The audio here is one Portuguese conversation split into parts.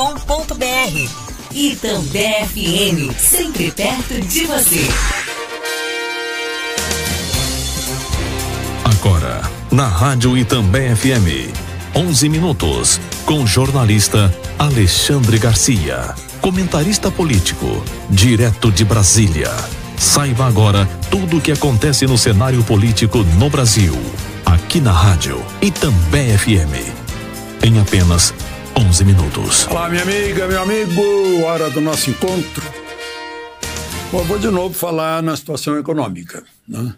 Itambé FM, sempre perto de você. Agora, na Rádio Itambé FM, 11 minutos, com o jornalista Alexandre Garcia, comentarista político, direto de Brasília. Saiba agora tudo o que acontece no cenário político no Brasil, aqui na Rádio Itambé FM, em apenas 11 minutos. Olá, minha amiga, meu amigo, hora do nosso encontro. Bom, vou de novo falar na situação econômica, né?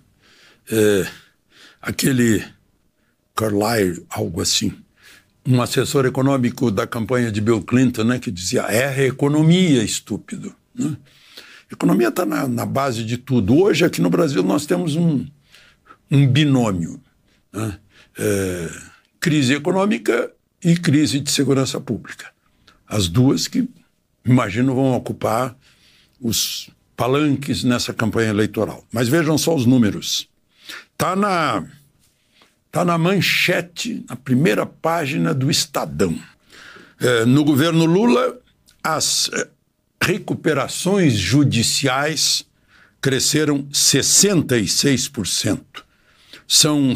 Aquele Carlyle, algo assim, um assessor econômico da campanha de Bill Clinton, né, que dizia, a economia, estúpido, né? A economia está na base de tudo. Hoje, aqui no Brasil, nós temos um binômio, né? Crise econômica e crise de segurança pública. As duas que, imagino, vão ocupar os palanques nessa campanha eleitoral. Mas vejam só os números. Tá na manchete, na primeira página do Estadão. No governo Lula, as recuperações judiciais cresceram 66%. São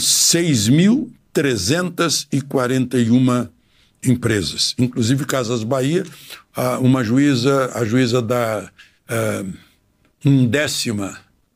6.341 empresas, inclusive Casas Bahia, a juíza da 11ª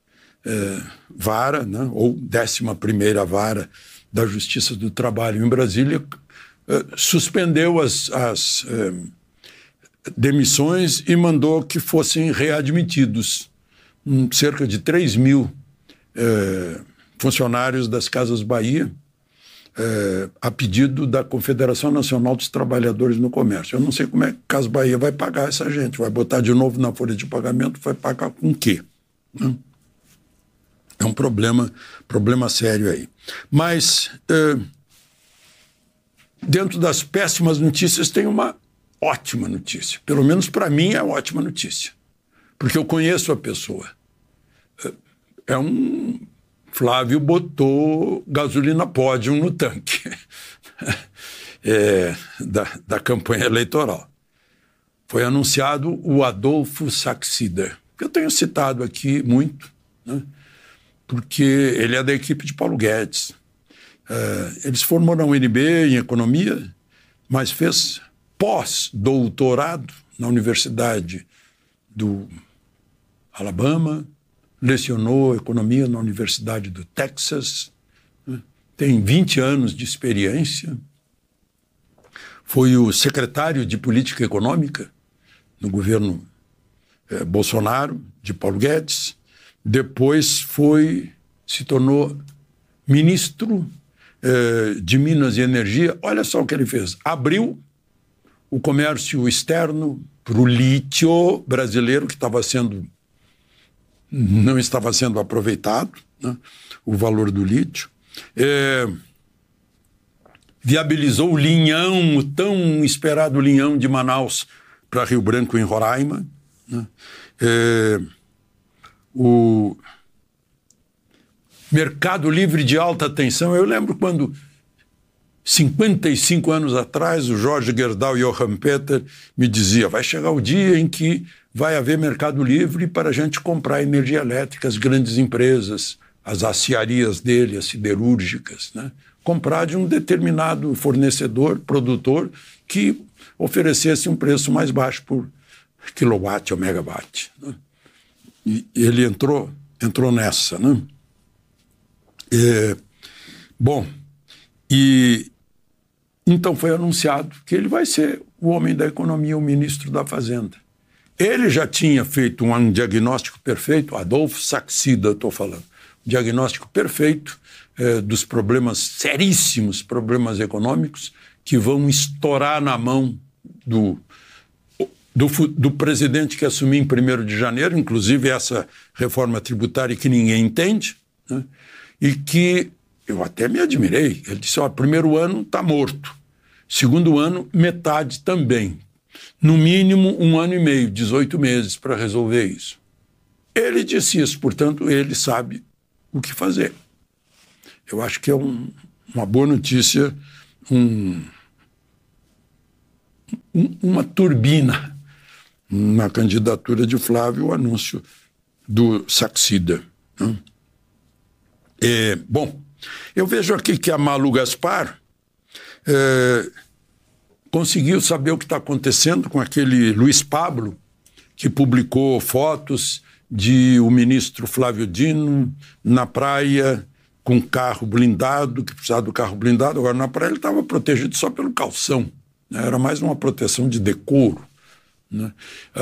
vara, né, ou 11ª vara da Justiça do Trabalho em Brasília, suspendeu as demissões e mandou que fossem readmitidos cerca de 3.000 funcionários das Casas Bahia, a pedido da Confederação Nacional dos Trabalhadores no Comércio. Eu não sei como é que a Casas Bahia vai pagar essa gente, vai botar de novo na folha de pagamento, vai pagar com o quê? Né? É um problema sério aí. Mas, dentro das péssimas notícias, tem uma ótima notícia. Pelo menos para mim é ótima notícia. Porque eu conheço a pessoa. Flávio botou gasolina pódium no tanque da campanha eleitoral. Foi anunciado o Adolfo Saxida, que eu tenho citado aqui muito, né? Porque ele é da equipe de Paulo Guedes. Ele se formou na UNB em economia, mas fez pós-doutorado na Universidade do Alabama, lecionou economia na Universidade do Texas, né? Tem 20 anos de experiência, foi o secretário de Política Econômica no governo Bolsonaro, de Paulo Guedes, depois se tornou ministro de Minas e Energia. Olha só o que ele fez, abriu o comércio externo para o lítio brasileiro, que não estava sendo aproveitado, né, o valor do lítio. Viabilizou o linhão, o tão esperado linhão de Manaus para Rio Branco, em Roraima, né. O mercado livre de alta tensão. Eu lembro quando, 55 anos atrás, o Jorge Gerdau e Johann Peter me dizia, vai chegar o dia em que vai haver mercado livre para a gente comprar energia elétrica, as grandes empresas, as aciarias dele, as siderúrgicas, né? Comprar de um determinado fornecedor, produtor, que oferecesse um preço mais baixo por quilowatt ou megawatt, né? E ele entrou nessa, né? Bom, e então foi anunciado que ele vai ser o homem da economia, o ministro da Fazenda. Ele já tinha feito um diagnóstico perfeito, Adolfo Saxida, eu estou falando, um diagnóstico perfeito dos problemas, seríssimos problemas econômicos, que vão estourar na mão do presidente que assumir em 1º de janeiro, inclusive essa reforma tributária que ninguém entende, né? E que eu até me admirei. Ele disse, primeiro ano está morto, segundo ano metade também, no mínimo 1 ano e meio, 18 meses para resolver isso. Ele disse isso, portanto, ele sabe o que fazer. Eu acho que é uma boa notícia, um uma turbina na candidatura de Flávio, o anúncio do Saxida. Né? Bom, eu vejo aqui que a Malu Gaspar conseguiu saber o que está acontecendo com aquele Luiz Pablo, que publicou fotos de o ministro Flávio Dino na praia com carro blindado, que precisava do carro blindado. Agora, na praia ele estava protegido só pelo calção, né? Era mais uma proteção de decoro. Né?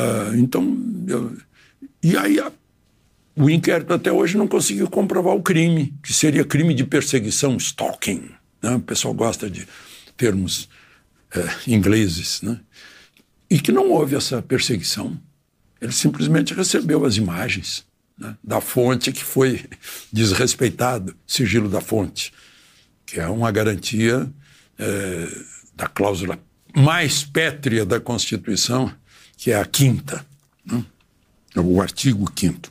E aí o inquérito até hoje não conseguiu comprovar o crime, que seria crime de perseguição, stalking. Né? O pessoal gosta de termos ingleses. Né? E que não houve essa perseguição. Ele simplesmente recebeu as imagens, né, da fonte que foi desrespeitado, sigilo da fonte, que é uma garantia da cláusula mais pétrea da Constituição, que é a 5ª, né, o artigo 5º.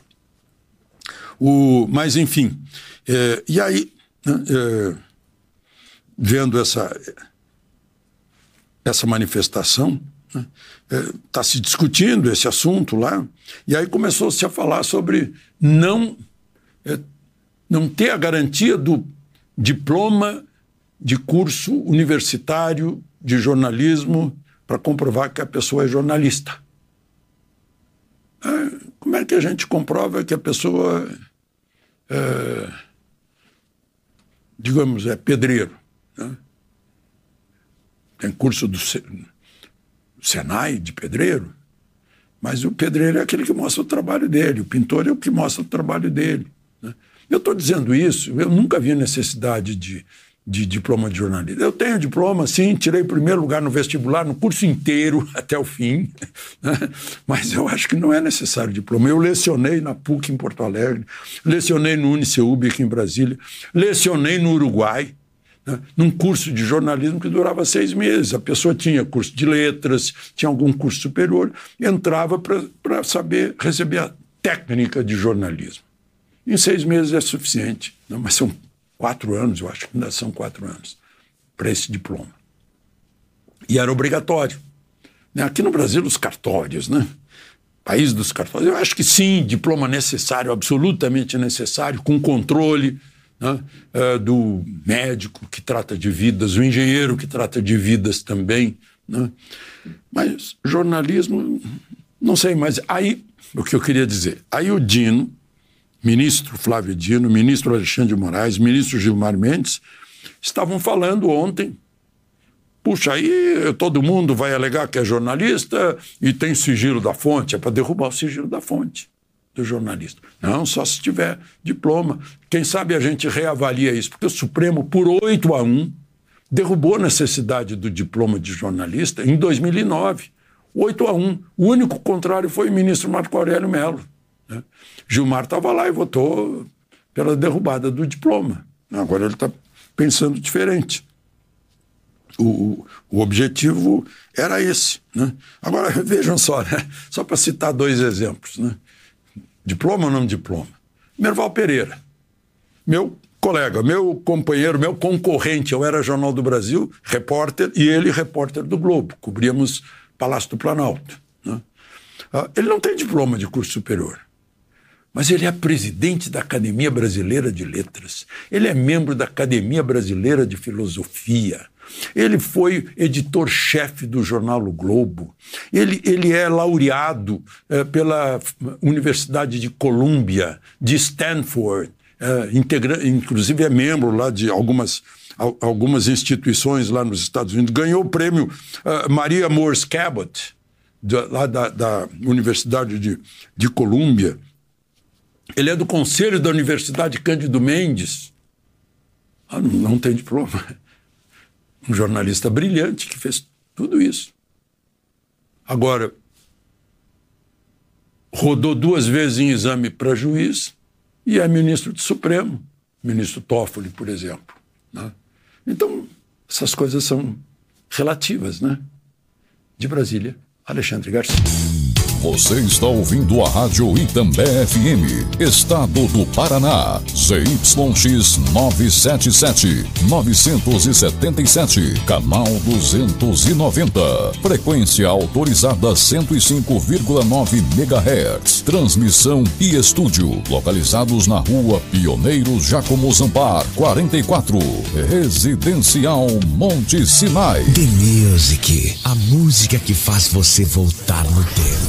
Mas, enfim, e aí, né, vendo essa manifestação, está se discutindo esse assunto lá, e aí começou-se a falar sobre não ter a garantia do diploma de curso universitário de jornalismo para comprovar que a pessoa é jornalista. Como é que a gente comprova que a pessoa digamos, é pedreiro? Né? Tem curso do Senai de pedreiro, mas o pedreiro é aquele que mostra o trabalho dele, o pintor é o que mostra o trabalho dele. Né? Eu estou dizendo isso, eu nunca vi necessidade de diploma de jornalismo. Eu tenho diploma, sim, tirei primeiro lugar no vestibular, no curso inteiro, até o fim, né? Mas eu acho que não é necessário diploma. Eu lecionei na PUC em Porto Alegre, lecionei no UniCeub aqui em Brasília, lecionei no Uruguai, né, num curso de jornalismo que durava 6 meses. A pessoa tinha curso de letras, tinha algum curso superior, entrava para saber receber a técnica de jornalismo. Em 6 meses é suficiente, né, mas são 4 anos, eu acho que ainda são 4 anos, para esse diploma. E era obrigatório. Né? Aqui no Brasil, os cartórios, né? País dos cartórios, eu acho que sim, diploma necessário, absolutamente necessário, com controle, né, do médico que trata de vidas, o engenheiro que trata de vidas também. Né? Mas jornalismo, não sei, mas aí, o que eu queria dizer, aí o Dino, ministro Flávio Dino, ministro Alexandre de Moraes, ministro Gilmar Mendes, estavam falando ontem, puxa, aí todo mundo vai alegar que é jornalista e tem sigilo da fonte, é para derrubar o sigilo da fonte do jornalista. Não, só se tiver diploma. Quem sabe a gente reavalia isso, porque o Supremo, por 8-1, derrubou a necessidade do diploma de jornalista em 2009. 8-1. O único contrário foi o ministro Marco Aurélio Mello. Né? Gilmar estava lá e votou pela derrubada do diploma. Agora ele está pensando diferente. O objetivo era esse. Né? Agora, vejam só, né? Só para citar 2 exemplos. Né? Diploma ou não diploma? Merval Pereira, meu colega, meu companheiro, meu concorrente, eu era Jornal do Brasil, repórter, e ele repórter do Globo, cobríamos Palácio do Planalto. Né? Ele não tem diploma de curso superior, mas ele é presidente da Academia Brasileira de Letras, ele é membro da Academia Brasileira de Filosofia, ele foi editor-chefe do jornal O Globo, ele é laureado pela Universidade de Columbia, de Stanford, inclusive é membro lá de algumas instituições lá nos Estados Unidos, ganhou o prêmio Maria Morse Cabot, lá da Universidade de Columbia. Ele é do conselho da Universidade Cândido Mendes. Não tem diploma. Um jornalista brilhante que fez tudo isso. Agora, rodou 2 vezes em exame para juiz e é ministro do Supremo, ministro Toffoli, por exemplo. Né? Então, essas coisas são relativas, né? De Brasília, Alexandre Garcia. Você está ouvindo a Rádio Itambé FM, Estado do Paraná, ZYX 977, 977, canal 290, frequência autorizada 105,9 MHz, transmissão e estúdio, localizados na Rua Pioneiros Jacomo Zampar, 44, Residencial Monte Sinai. The Music, a música que faz você voltar no tempo.